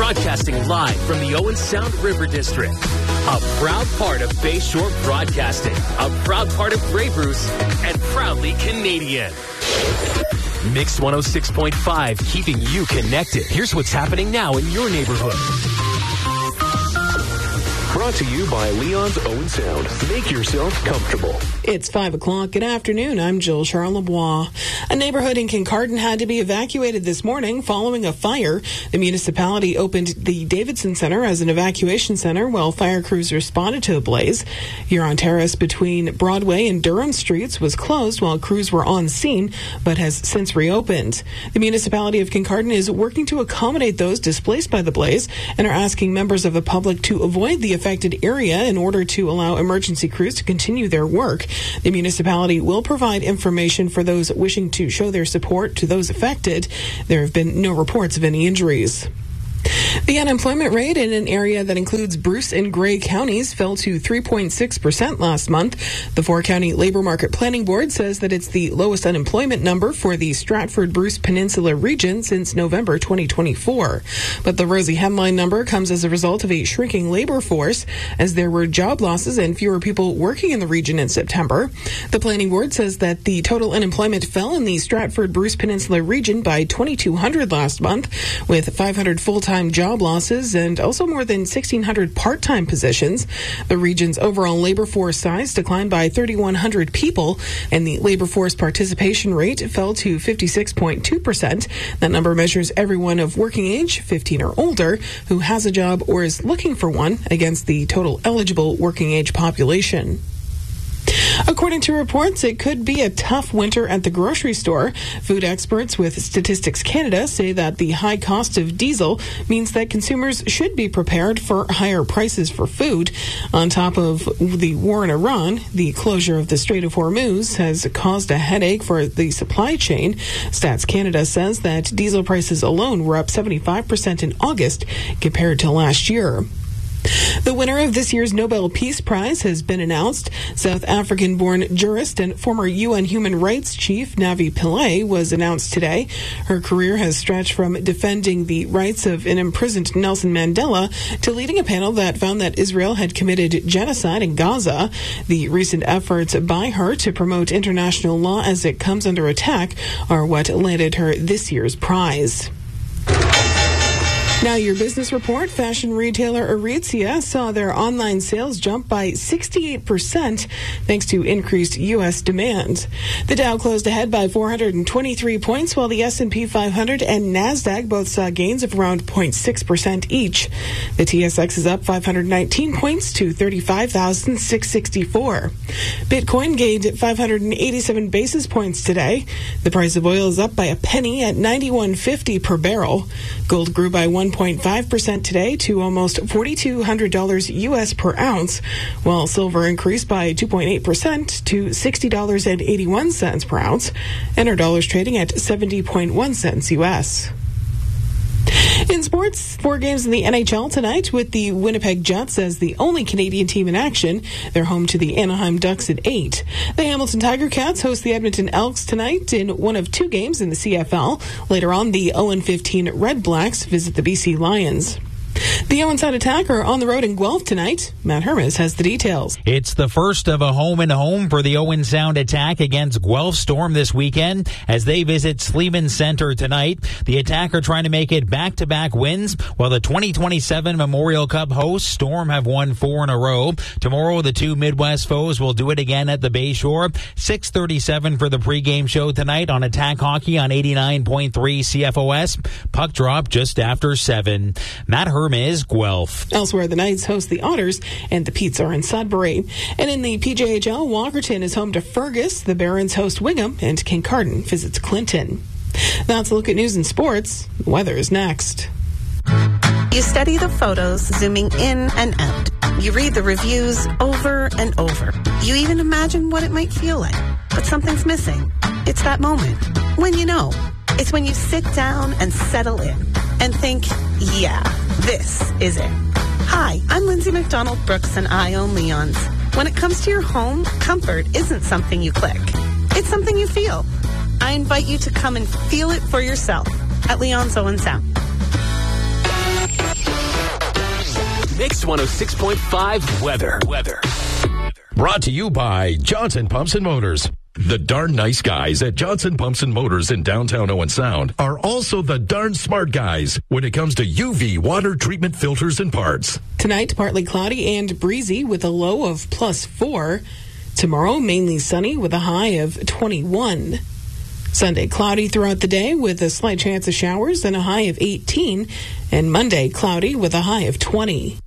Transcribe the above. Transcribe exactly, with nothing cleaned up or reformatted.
broadcasting live from the Owen Sound River District. A proud part of Bayshore Broadcasting, a proud part of Grey Bruce, and proudly Canadian. Mix one oh six point five, keeping you connected. Here's what's happening now in your neighborhood. Brought to you by Leon's Owen Sound. Make yourself comfortable. It's five o'clock. Good afternoon. I'm Jill Charlebois. A neighborhood in Kincardine had to be evacuated this morning following a fire. The municipality opened the Davidson Center as an evacuation center while fire crews responded to the blaze. Huron Terrace between Broadway and Durham Streets was closed while crews were on scene, but has since reopened. The municipality of Kincardine is working to accommodate those displaced by the blaze and are asking members of the public to avoid the affected area in order to allow emergency crews to continue their work. The municipality will provide information for those wishing to show their support to those affected. There have been no reports of any injuries. The unemployment rate in an area that includes Bruce and Grey counties fell to three point six percent last month. The four-county Labor Market Planning Board says that it's the lowest unemployment number for the Stratford-Bruce Peninsula region since November twenty twenty-four. But the rosy headline number comes as a result of a shrinking labor force, as there were job losses and fewer people working in the region in September. The Planning Board says that the total unemployment fell in the Stratford-Bruce Peninsula region by twenty-two hundred last month, with five hundred full-time job losses and also more than sixteen hundred part-time positions. The region's overall labor force size declined by thirty-one hundred people, and the labor force participation rate fell to fifty-six point two percent. That number measures everyone of working age, fifteen or older, who has a job or is looking for one against the total eligible working age population. According to reports, it could be a tough winter at the grocery store. Food experts with Statistics Canada say that the high cost of diesel means that consumers should be prepared for higher prices for food. On top of the war in Iran, the closure of the Strait of Hormuz has caused a headache for the supply chain. Stats Canada says that diesel prices alone were up seventy-five percent in August compared to last year. The winner of this year's Nobel Peace Prize has been announced. South African-born jurist and former U N Human Rights Chief Navi Pillay was announced today. Her career has stretched from defending the rights of an imprisoned Nelson Mandela to leading a panel that found that Israel had committed genocide in Gaza. The recent efforts by her to promote international law as it comes under attack are what landed her this year's prize. Now your business report. Fashion retailer Aritzia saw their online sales jump by sixty-eight percent thanks to increased U S demand. The Dow closed ahead by four hundred twenty-three points, while the S and P five hundred and NASDAQ both saw gains of around zero point six percent each. The T S X is up five hundred nineteen points to thirty-five thousand six hundred sixty-four. Bitcoin gained five hundred eighty-seven basis points today. The price of oil is up by a penny at ninety-one fifty per barrel. Gold grew by one point five percent today to almost four thousand two hundred dollars U S per ounce, while silver increased by two point eight percent to sixty dollars and eighty-one cents per ounce, and our dollar's trading at seventy point one cents U S. In sports, four games in the N H L tonight with the Winnipeg Jets as the only Canadian team in action. They're home to the Anaheim Ducks at eight. The Hamilton Tiger Cats host the Edmonton Elks tonight in one of two games in the C F L. Later on, the oh and fifteen Red Blacks visit the B C Lions. The Owen Sound Attack are on the road in Guelph tonight. Matt Hermes has the details. It's the first of a home-and-home for the Owen Sound Attack against Guelph Storm this weekend as they visit Sleeman Center tonight. The Attack are trying to make it back-to-back wins, while the twenty twenty-seven Memorial Cup hosts, Storm, have won four in a row. Tomorrow, the two Midwest foes will do it again at the Bayshore. six thirty-seven for the pregame show tonight on Attack Hockey on eighty-nine point three C F O S. Puck drop just after seven. Matt Hermes is Guelph. Elsewhere, the Knights host the Otters, and the Petes are in Sudbury. And in the P J H L, Walkerton is home to Fergus. The Barons host Wingham, and Kincardine visits Clinton. That's a look at news and sports. The weather is next. You study the photos, zooming in and out. You read the reviews over and over. You even imagine what it might feel like. But something's missing. It's that moment. When you know. It's when you sit down and settle in and think, yeah, this is it. Hi, I'm Lindsay McDonald Brooks and I own Leon's. When it comes to your home, comfort isn't something you click. It's something you feel. I invite you to come and feel it for yourself at Leon's Owen Sound. Mix one oh six point five weather. Weather. Brought to you by Johnson Pumps and Motors. The darn nice guys at Johnson Pumps and Motors in downtown Owen Sound are also the darn smart guys when it comes to U V water treatment filters and parts. Tonight, partly cloudy and breezy with a low of plus four. Tomorrow, mainly sunny with a high of twenty-one. Sunday, cloudy throughout the day with a slight chance of showers and a high of eighteen. And Monday, cloudy with a high of twenty.